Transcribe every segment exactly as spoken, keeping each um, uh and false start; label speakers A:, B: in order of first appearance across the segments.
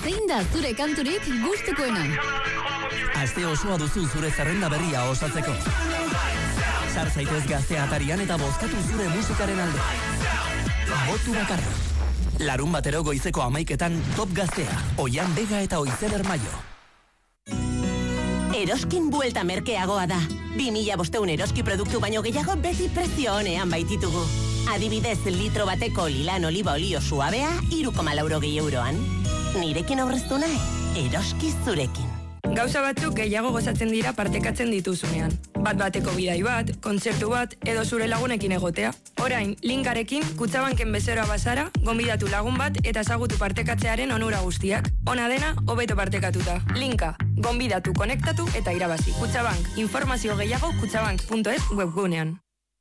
A: Zein da zure kanturik gustukoena?
B: Aste osoa duzu zure zerrenda berria osatzeko. Sar zaitez Gaztea atarian eta bozkatu zure musikaren alde. Botu bakarra. Larun batero goizeko amaiketan Top Gaztea, Oian Bega eta Oizeder Maio.
C: Eroskin buelta merkeagoa da. bi mila bosteun eroski produktu baino gehiago beti prezio honean baititugu. Adibidez, litro bateko lilan oliba olio suabea, hiru koma laurogei euroan. Nirekin aurreztu nahi, eroski zurekin.
D: Gauza batzuk gehiago gozatzen dira partekatzen dituzunean. Bat bateko bidai bat, kontzertu bat, edo zure lagunekin egotea. Orain, Linkarekin, Kutxabanken bezeroa bazara, gonbidatu lagun bat eta ezagutu partekatzearen onura guztiak. Ona dena, hobeto partekatuta. Linka, gonbidatu, konektatu eta irabazi. Kutxabank, informazio gehiago kutxabank puntu es webgunean.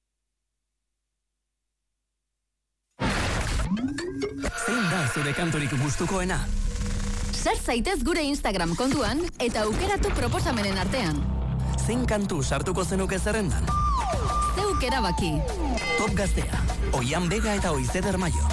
B: Zein da zure kanturik gustukoena?
A: Sar zaitez gure Instagram kontuan eta aukeratu proposamenen artean.
B: Zein kantu sartuko zenuke zerrendan?
A: Zeuk erabaki.
B: Top Gaztea, Oian Bega eta Oizeder Maio.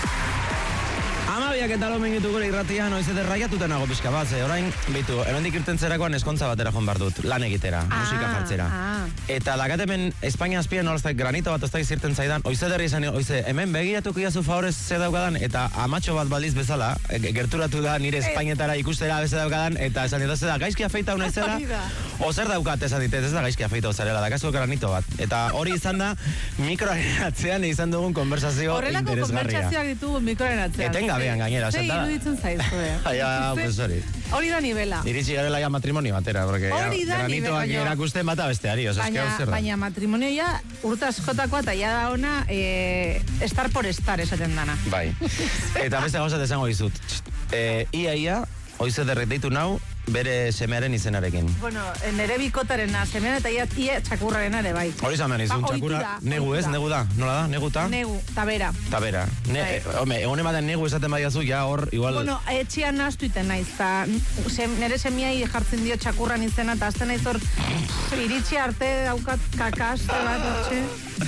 E: Amabiak eta lomen gitu gure irratian Oizeder raiatuta nago pixka bat, ze orain, bitu, hemendik irten zerakoan eskontza batera joan behar dut, lan egitera, ah, musika jartzera. Ah. Eta lagatemen Espainia azpian nolaztak granito bat oztak zirten zaidan, Oizeder izan, oize, hemen begiratuko iazu favorez ze daukadan, eta amatxo bat baliz bezala, gerturatu da nire Espainetara ikustera beze daukadan, eta esan ditaz da, gaizki afeita una izela, ozer daukat esan ditez, ez da gaizki afeita ozarela, da gaizko granito bat. Eta hori izan da, mikroaren atzean izan dugun konversazio
F: horrelako
E: interesgarria.
F: Horrelako konbertsazioak ditugu mikroaren atzean.
E: Etenga behan gainera,
F: Zei iruditzen zaizu, eh?
E: Ja, pues hori.
F: Hori da nivela.
E: Iritsi garela ya matrimonio batera, porque
F: hori da
E: granitoak erakusten bata besteari, oso eske hau zer da.
F: Baina matrimonioa urte askotakoa eta ja da ona eh, estar por estar esaten dana.
E: Bai. Eta beste gauzat esango dizut. Eh, ia ia, Oizeder deitu nau, bere semearen izenarekin.
F: Bueno, nere bikotaren semean eta ia, ia txakurraren ere bai.
E: Hori zamen izun,
F: ba,
E: txakurra, negu ez, negu da, nola da, negu ta?
F: Negu, tabera.
E: Tabera. Ne, eh, home, egun ematen negu esaten badiazu, ja hor, igual...
F: Bueno, etxian nahastu iten naiz, eta sem, nere semiai jartzen dio txakurran izena, eta azten naiz hor, iritsi arte daukat kakaste bat, hortxe.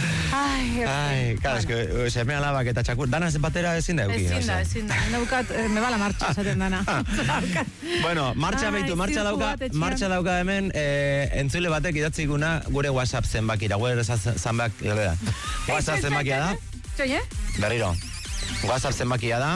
F: Ai,
E: Ai, claro, es que semea labak eta txakur, dana batera ezin da euki.
F: Ezin da, ezin da, daukat, me bala martxa esaten dana.
E: Bueno, martxa beitu, martxa dauka, martxa dauka hemen, eh, entzule batek idatzi guna gure WhatsApp zenbakira, gure zenbak, WhatsApp zenbakia da.
F: Txoie?
E: Berriro, WhatsApp zenbakia da.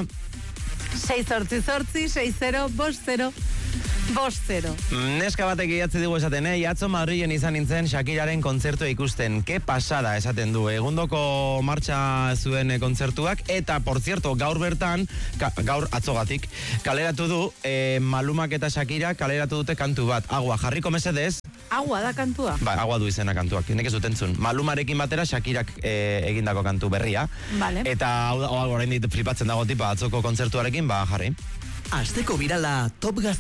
F: sei zortzi zortzi, sei zero, bost zero, bost zero.
E: Neska batek idatzi dugu esaten, eh? Atzo Madrilen izan nintzen Shakiraren kontzertua ikusten. Ke pasada esaten du. Egundoko martxa zuen eh, kontzertuak. Eta, por cierto, gaur bertan, ka, gaur atzogatik, kaleratu du, eh, Malumak eta Shakira kaleratu dute kantu bat. Agua, jarriko mesedez.
F: Agua da kantua?
E: Ba, agua du izena kantuak. Nek ez dutentzun. Malumarekin batera Shakirak eh, egindako kantu berria.
F: Vale.
E: Eta, hau da, orain dit flipatzen dago tipa atzoko kontzertuarekin, ba, jarri.
B: Asteko birala Top Gaztea.